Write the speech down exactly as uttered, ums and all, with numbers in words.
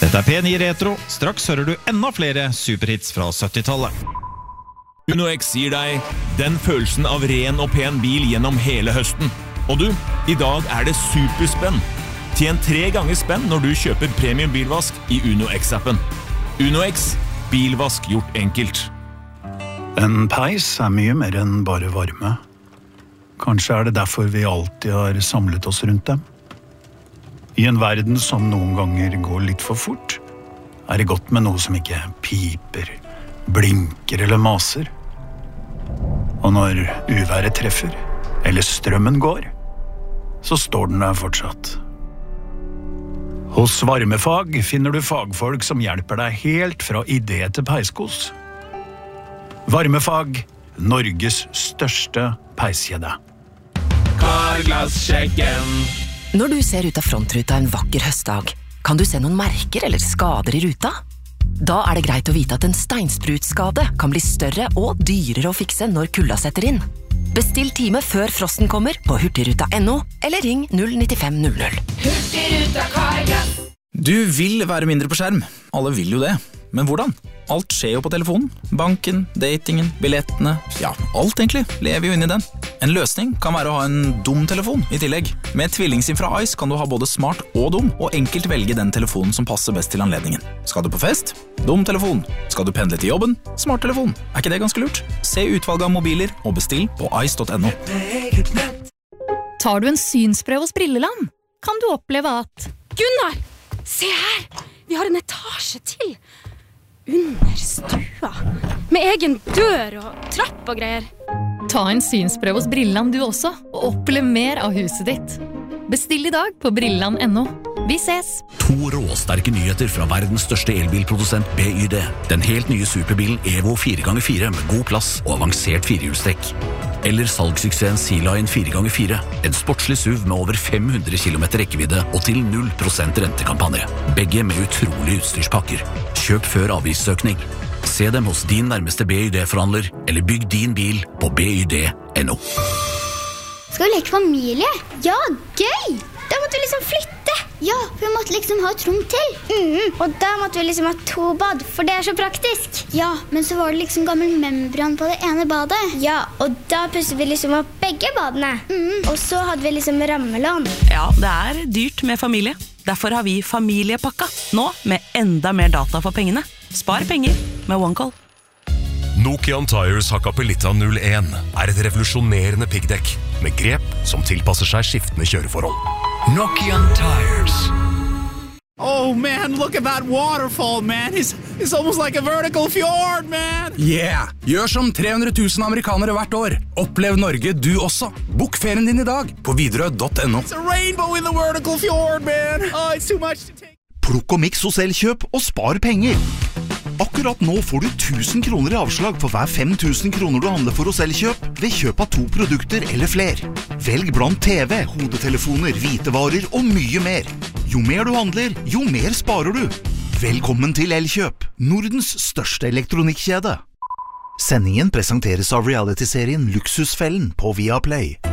Dette er P ni Retro. Straks hører du enda flere superhits fra syttitallet. UnoX gir deg den følelsen av ren og pen bil gjennom hele høsten. Og du, i dag er det superspenn. Tjen tre ganger spenn når du kjøper premium bilvask i UnoX-appen. UnoX, bilvask gjort enkelt. En peis er mye mer enn bare varme. Kanskje er det derfor vi alltid har samlet oss rundt dem. I en verden som noen ganger går litt for fort, er det godt med noe som ikke piper, blinker eller maser. Og når uværet treffer, eller strømmen går, så står den der fortsatt. Hos Varmefag finner du fagfolk som hjelper deg helt fra idé til peiskos. Varmefag, Norges største peiskjede. Karglass-sjekken. Når du ser ut av frontruta en vakker høstdag, kan du se noen merker eller skader i ruta? Da er det greit å vite at en steinsprutskade kan bli større og dyrere å fikse når kulda setter inn. Bestill time før frosten kommer på hurtigruta punktum no, eller ring null nitten fem null null. Hurtigruta Karglass. Du vil være mindre på skjerm. Alle vil jo det. Men hvordan? Alt skjer jo på telefonen. Banken, datingen, billettene, ja, alt egentlig lever jo inn i den. En løsning kan være å ha en dum telefon i tillegg. Med tvillingsim fra Ice kan du ha både smart og dum, og enkelt velge den telefonen som passer best til anledningen. Skal du på fest? Dum telefon. Skal du pendle til jobben? Smart telefon. Er ikke det ganske lurt? Se utvalget av mobiler og bestill på ice punktum no. Tar du en synsprøve hos Brilleland, kan du oppleve at Gunnar, se her! Vi har en etasje til. Under stua. Med egen dør og trapp og greier. Ta en synsprøve hos Brilleland du også, og opplev mer av huset ditt. Bestill i dag på brilleland punktum no. Vi ses! To råsterke nyheter fra verdens største elbilprodusent B Y D. Den helt nye superbilen Evo fire ganger fire med god plass og avansert firehjulstrekk. Eller salgssuksessen Sea-Line fire ganger fire. En sportslig S U V med over fem hundre kilometer rekkevidde og til null prosent rentekampanje. Begge med utrolige utstyrspakker. Kjøp før avgiftsøkning. Se dem hos din nærmeste B Y D-forhandler, eller bygg din bil på b y d punktum no. Skal vi leke familie? Ja, gøy! Da måtte vi liksom flytte. Ja, for vi måtte liksom ha et rom til. Mm, og da måtte vi liksom ha to bad, for det er så praktisk. Ja, men så var det liksom gammel membran på det ene badet. Ja, og da pusset vi liksom opp begge badene. Mm, og så hadde vi liksom rammelån. Ja, det er dyrt med familie. Derfor har vi familiepakka. Nå med enda mer data for pengene. Spar penger med OneCall. Nokian Tires Hakkapelitta null en er et revolusjonerende piggdekk med grep som tilpasser seg skiftende kjøreforhold. Nokian Tires. Oh man, look at that waterfall, man. It's, it's almost like a vertical fjord, man. Yeah! Gjør som tre hundre tusen amerikanere hvert år. Opplev Norge du også. Bok ferien din i dag på widerøe punktum no. It's a rainbow in the vertical fjord, man. Oh, it's too much to take. Plukk og miks hos Elkjøp og spar penger. Akkurat nå får du tusen kroner i avslag på hver fem tusen kroner du handler for hos Elkjøp ved kjøp av to produkter eller fler. Velg blant T V, hodetelefoner, hvitevarer og mye mer. Jo mer du handler, jo mer sparer du. Velkommen til Elkjøp, Nordens største elektronikkjede. Sendingen presenteres av reality-serien Luksusfellen på Viaplay.